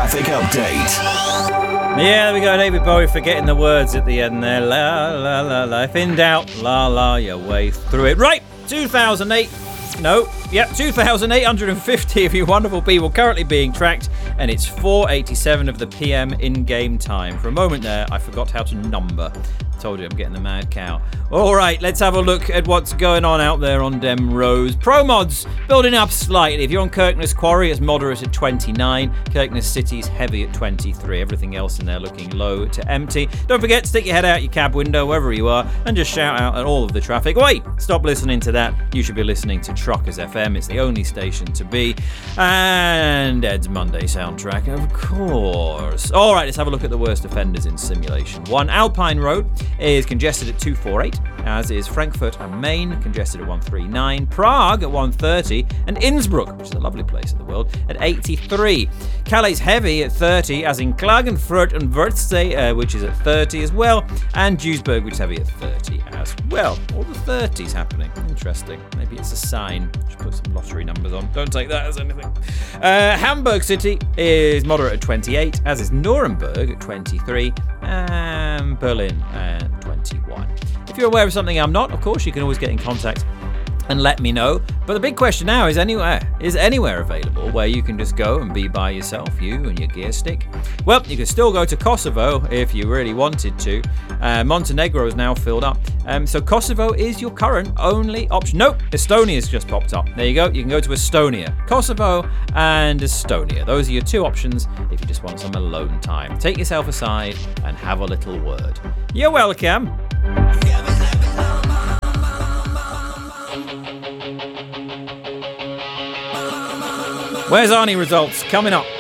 traffic update. Yeah, there we go, David Bowie forgetting the words at the end there. La, la, la, la. If in doubt, la, la, your way through it. Right, 2,850 of you wonderful people currently being tracked, and it's 4:87 of the PM in-game time. For a moment there, I forgot how to number. Told you I'm getting the mad cow. All right, let's have a look at what's going on out there on dem roads. Pro mods building up slightly. If you're on Kirkness Quarry, it's moderate at 29. Kirkness City's heavy at 23. Everything else in there looking low to empty. Don't forget to stick your head out your cab window wherever you are and just shout out at all of the traffic. Wait, stop listening to that. You should be listening to Truckers FM. It's the only station to be. And Ed's Monday soundtrack, of course. All right, let's have a look at the worst offenders in Simulation 1. Alpine Road is congested at 248, as is Frankfurt am Main, congested at 139, Prague at 130, and Innsbruck, which is a lovely place in the world, at 83. Calais heavy at 30, as in Klagenfurt and Wörthsee, which is at 30 as well, and Duisburg, which is heavy at 30 as well. All the 30s happening. Interesting. Maybe it's a sign. Should put some lottery numbers on. Don't take that as anything. Hamburg City is moderate at 28, as is Nuremberg at 23, and Berlin at 21. If you're aware of something I'm not, of course, you can always get in contact and let me know. But the big question now is anywhere available where you can just go and be by yourself, you and your gear stick? Well, you can still go to Kosovo if you really wanted to. Montenegro is now filled up. So Kosovo is your current only option. Nope, Estonia's just popped up. There you go. You can go to Estonia. Kosovo and Estonia. Those are your two options if you just want some alone time. Take yourself aside and have a little word. You're welcome. Where's Arnie results? Coming up.